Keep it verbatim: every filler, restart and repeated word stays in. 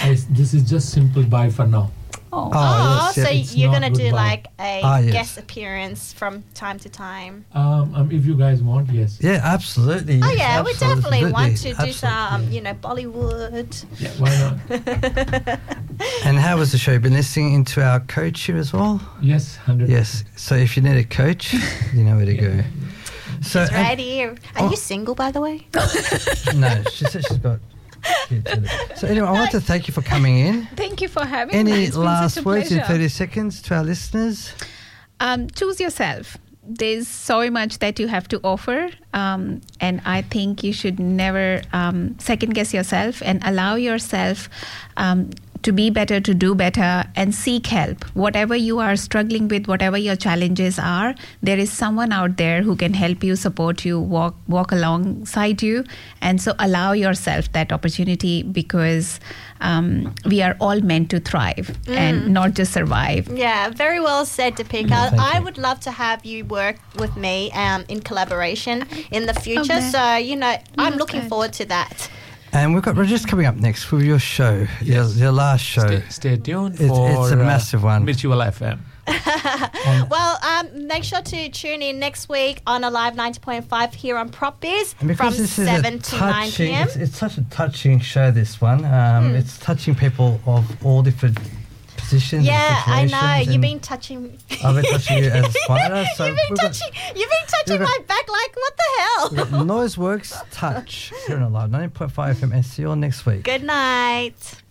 Yes, this is just simple bye for now. Oh, Oh, yes, so yeah. It's you're not going to do goodbye. like a Ah, yes. guest appearance from time to time. Um, um, if you guys want, yes. Yeah, absolutely. Oh yeah, we definitely want to Absolutely. do some, you know, Bollywood. Yeah, why not? And how was the show? Been listening into our coach here as well? Yes, hundred. Yes. So if you need a coach, you know where to go. So It's and- right here. Are oh. you single, by the way? no, she said she's got kids. So anyway, I want to thank you for coming in. thank you for having me. Any It's been last such a words in pleasure. thirty seconds to our listeners? Um, choose yourself. There's so much that you have to offer, um, and I think you should never um, second guess yourself and allow yourself um, to be better, to do better, and seek help. Whatever you are struggling with, whatever your challenges are, there is someone out there who can help you, support you, walk walk alongside you, and so allow yourself that opportunity, because um, we are all meant to thrive and not just survive. Yeah, very well said, Deepika. Yeah, thank I you. would love to have you work with me um, in collaboration in the future. Okay. So, you know, I'm Love looking that. forward to that. And we've got Rajesh coming up next with your show, your, your last show. Stay, stay tuned It's- for it's a massive one. Mutual F M. Well, um, make sure to tune in next week on Alive ninety point five here on Prop Biz And from because this is a seven to nine touching, p.m. it's, it's such a touching show. This one, um, it's touching people of all different positions. and Yeah, I know. situations, You've and been touching. I've been touching you as a spider. So you've been we've got- touching. You've been touching we've my got- back. Like what the hell? we've got Noiseworks Touch here on Alive ninety point five F M. And see you all next week. Good night.